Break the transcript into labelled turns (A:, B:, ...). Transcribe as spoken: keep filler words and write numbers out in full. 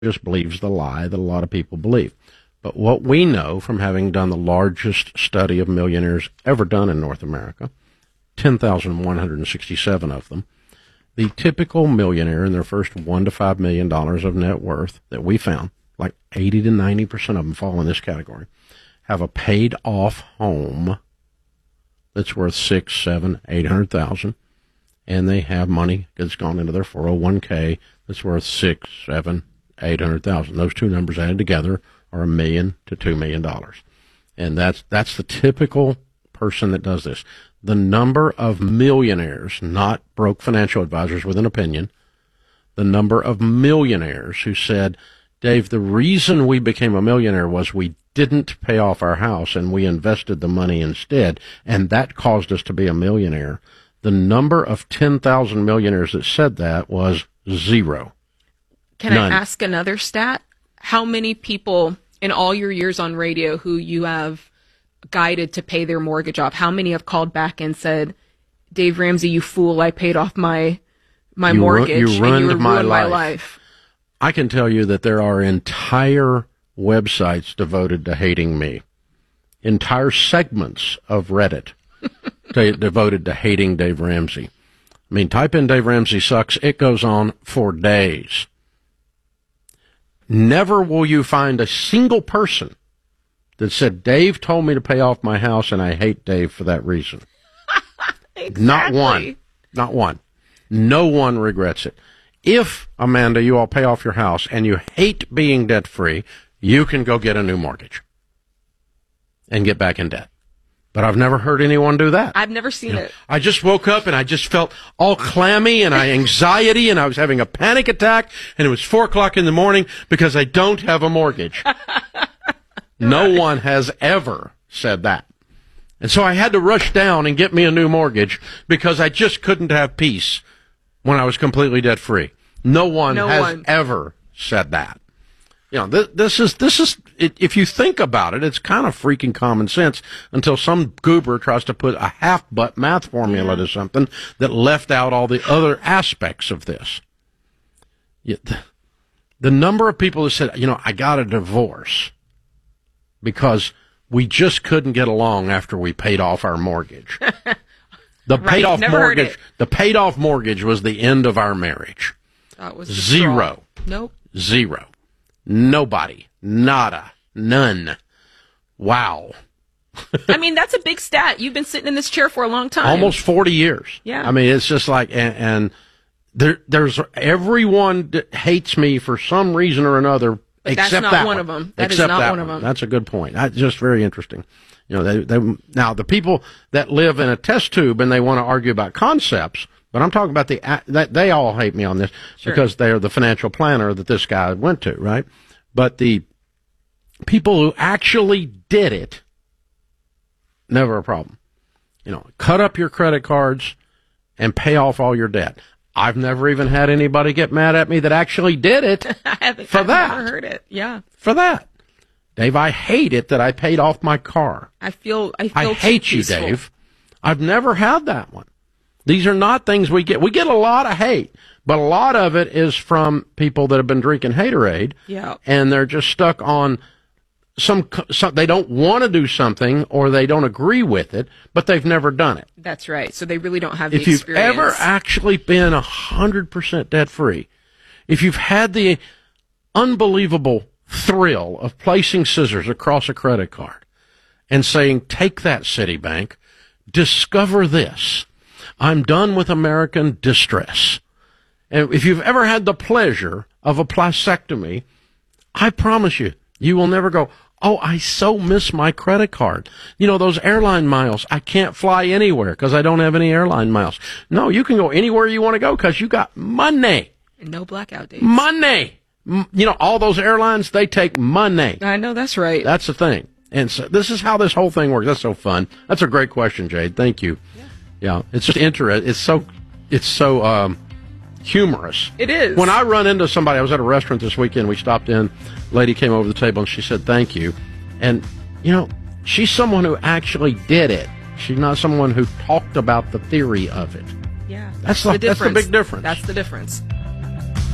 A: just believes the lie that a lot of people believe. But what we know from having done the largest study of millionaires ever done in North America, ten thousand one hundred sixty-seven of them, the typical millionaire in their first one to five million dollars of net worth that we found, like eighty to ninety percent of them fall in this category, have a paid off home that's worth six, seven, eight hundred thousand, and they have money that's gone into their four oh one k that's worth six, seven, eight hundred thousand. Those two numbers added together are a million to two million dollars, and that's that's the typical person that does this. The number of millionaires, not broke financial advisors with an opinion, the number of millionaires who said, Dave, the reason we became a millionaire was we didn't pay off our house and we invested the money instead, and that caused us to be a millionaire. The number of ten thousand millionaires that said that was zero.
B: Can
A: None.
B: I ask another stat? How many people in all your years on radio who you have guided to pay their mortgage off, how many have called back and said, Dave Ramsey, you fool, I paid off my my
A: You ru-
B: mortgage
A: you
B: and you
A: ruined
B: ruined
A: my
B: my
A: life."
B: life?
A: I can tell you that there are entire websites devoted to hating me, entire segments of Reddit de- devoted to hating Dave Ramsey. I mean, type in Dave Ramsey sucks. It goes on for days. Never will you find a single person that said, Dave told me to pay off my house and I hate Dave for that reason.
B: Exactly.
A: Not one. Not one. No one regrets it. If, Amanda, you all pay off your house and you hate being debt-free, you can go get a new mortgage and get back in debt. But I've never heard anyone do that.
B: I've never seen
A: You know,
B: it.
A: I just woke up and I just felt all clammy and I anxiety and I was having a panic attack and it was four o'clock in the morning because I don't have a mortgage. No one has ever said that. And so I had to rush down and get me a new mortgage because I just couldn't have peace when I was completely debt free. No one
B: No
A: has
B: one.
A: ever said that. You know, this, this is, this is, it, if you think about it, it's kind of freaking common sense until some goober tries to put a half-butt math formula to something that left out all the other aspects of this. Yeah, the, the number of people that said, you know, I got a divorce because we just couldn't get along after we paid off our mortgage. The
B: Right,
A: paid off
B: never heard
A: mortgage,
B: it.
A: the paid off mortgage was the end of our marriage.
B: That was the
A: Zero.
B: straw. Nope.
A: Zero. Nobody. Nada. None. Wow.
B: I mean, that's a big stat. You've been sitting in this chair for a long time.
A: Almost forty years.
B: Yeah.
A: I mean, it's just like, and, and there, there's everyone that hates me for some reason or another.
B: But that's
A: except
B: not
A: that
B: one of them. That is
A: Except
B: not
A: that
B: one of them.
A: That's a good point. That's just very interesting. You know, they, they, now the people that live in a test tube and they want to argue about concepts, but I'm talking about the, that they all hate me on this
B: Sure.
A: because they're the financial planner that this guy went to, right? But the people who actually did it, never a problem. You know, cut up your credit cards and pay off all your debt. I've never even had anybody get mad at me that actually did it
B: I haven't
A: for
B: I've
A: that.
B: never heard it. Yeah.
A: for that. Dave, I hate it that I paid off my car.
B: I feel I feel
A: I
B: too
A: hate you,
B: peaceful.
A: Dave. I've never had that one. These are not things we get. We get a lot of hate, but a lot of it is from people that have been drinking Haterade,
B: Yeah.
A: and they're just stuck on some, some they don't want to do something or they don't agree with it, but they've never done it.
B: That's right. So they really don't have the
A: If you've
B: experience.
A: ever actually been one hundred percent debt-free, if you've had the unbelievable thrill of placing scissors across a credit card and saying, take that, Citibank, discover this. I'm done with American distress. And if you've ever had the pleasure of a plastectomy, I promise you, you will never go, oh, I so miss my credit card. You know, those airline miles, I can't fly anywhere because I don't have any airline miles. No, you can go anywhere you want to go because you got money.
B: No blackout dates.
A: Money. M- You know, all those airlines, they take money.
B: I know that's right.
A: That's the thing. And so this is how this whole thing works. That's so fun. That's a great question, Jade. Thank you. Yeah, yeah, it's just interesting. It's so, it's so um, humorous.
B: It is.
A: When I run into somebody, I was at a restaurant this weekend. We stopped in. Lady came over to the table and she said, thank you. And, you know, she's someone who actually did it. She's not someone who talked about the theory of it.
B: Yeah.
A: That's the- that's the big difference.
B: That's the difference.